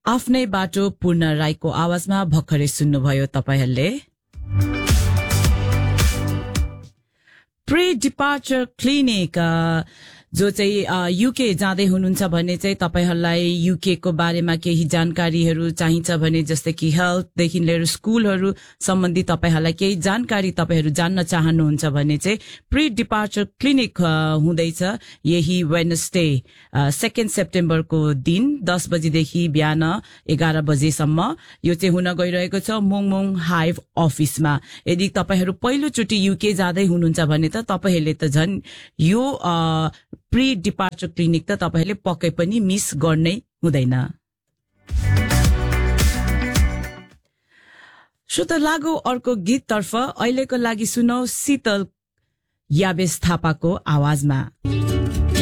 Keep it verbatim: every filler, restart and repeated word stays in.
आफ्नै बाटो पूर्ण राईको आवाजमा भर्खरै सुन्नुभयो तपाईहरुले। प्री डिपार्चर क्लिनिक जो चाहिँ युके जाँदै हुनुहुन्छ भने चाहिँ तपाईहरुलाई युके को बारेमा केही जानकारीहरू चाहिन्छ भने जस्तै कि हेल्थ देखि लिएर स्कुलहरू सम्बन्धी तपाईहरुलाई केही जानकारी तपाईहरु जान्न चाहनुहुन्छ भने चाहिँ प्री डिपार्चर क्लिनिक हुँदैछ यही वेडनेसडे सेकेन्ड सेप्टेम्बर को दिन दस बजे देखि बिहान एघार बजेसम्म यो चाहिँ हुन गइरहेको छ मोङमोङ हाइभ अफिसमा। यदि तपाईहरु पहिलो चोटी युके जाँदै हुनुहुन्छ भने त तपाईहरुले त झन् यो प्री डिपार्चर क्लिनिक त तपाईहरुले पक्कै पनि मिस गर्नै हुँदैन। श्रोत लागो अर्को गीत तर्फ अहिलेको लागि सुनौ शीतल याबेस थापाको आवाजमा।